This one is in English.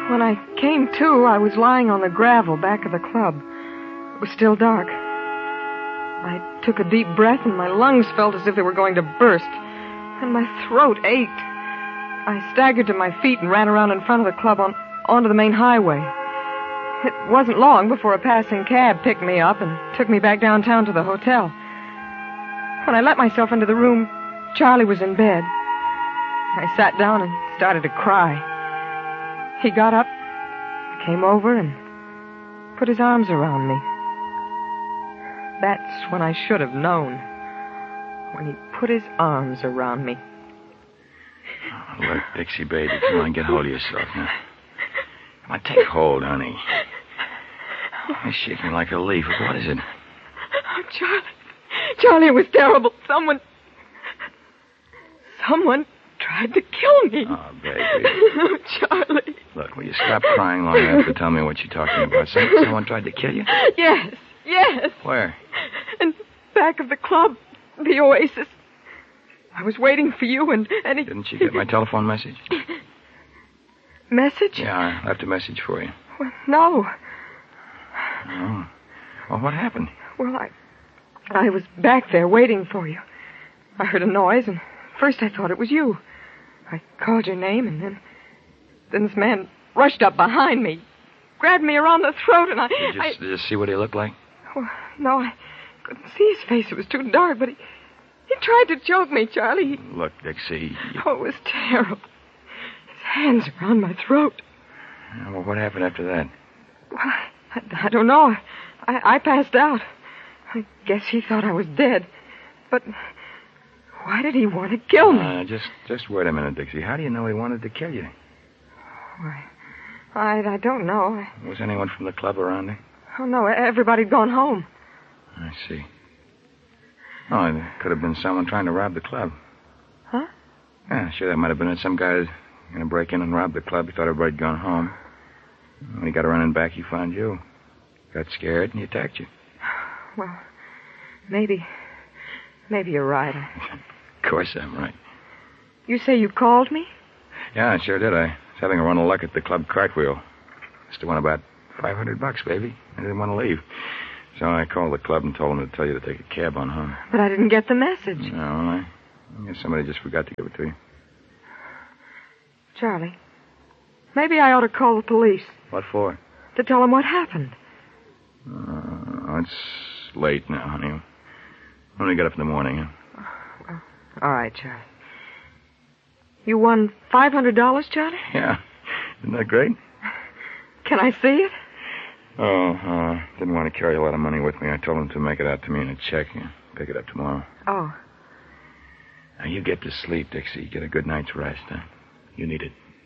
When I came to, I was lying on the gravel back of the club. It was still dark. I took a deep breath, and my lungs felt as if they were going to burst, and my throat ached. I staggered to my feet and ran around in front of the club onto the main highway. It wasn't long before a passing cab picked me up and took me back downtown to the hotel. When I let myself into the room, Charlie was in bed. I sat down and started to cry. He got up, came over, and put his arms around me. That's when I should have known. When he put his arms around me. Oh, look, Dixie, baby, come on, get hold of yourself now. Come on, take hold, honey. You're shaking like a leaf. What is it? Oh, Charlie, it was terrible. Someone tried to kill me. Oh, baby. Oh, Charlie. Look, will you stop crying long enough to tell me what you're talking about? Someone tried to kill you? Yes. Where? In back of the club, the Oasis. I was waiting for you, and he... Didn't you get my telephone message? Message? Yeah, I left a message for you. Well, no. Oh. Well, what happened? Well, I was back there waiting for you. I heard a noise, and first I thought it was you. I called your name, and then this man rushed up behind me, grabbed me around the throat, and Did you see what he looked like? Well, no, I couldn't see his face. It was too dark, but he tried to choke me, Charlie. Look, Dixie... Oh, it was terrible. His hands around my throat. Well, what happened after that? Well, I don't know. I passed out. I guess he thought I was dead. But why did he want to kill me? Just wait a minute, Dixie. How do you know he wanted to kill you? Why, I don't know. Was anyone from the club around there? Oh, no, everybody'd gone home. I see. Oh, it could have been someone trying to rob the club. Huh? Yeah, sure, that might have been it. Some guy going to break in and rob the club. He thought everybody'd gone home. When he got running back, he found you. Got scared, and he attacked you. Well, maybe you're right. Of course I'm right. You say you called me? Yeah, I sure did. I was having a run of luck at the club cartwheel. Must have won about $500, baby. I didn't want to leave. So I called the club and told them to tell you to take a cab on home. But I didn't get the message. No, I guess somebody just forgot to give it to you. Charlie, maybe I ought to call the police. What for? To tell them what happened. It's late now, honey. I'm going to get up in the morning. Huh? Well, all right, Charlie. You won $500, Charlie? Yeah. Isn't that great? Can I see it? Oh, didn't want to carry a lot of money with me. I told him to make it out to me in a check. Pick it up tomorrow. Oh. Now, you get to sleep, Dixie. Get a good night's rest, huh? You need it.